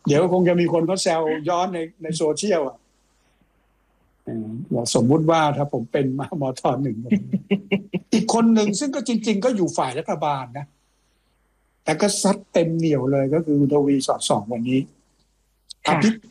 เดี๋ยวคงจะมีคนเขาแซวย้อนในโซเชียลอ่ะว่าสมมุติว่าถ้าผมเป็นมทหนึ่งอีกคนหนึ่งซึ่งก็จริงๆก็อยู่ฝ่ายรัฐบาลนะแต่ก็ซัดเต็มเหนียวเลยก็คือคุณทวีสอดส่องวันนี้อภิ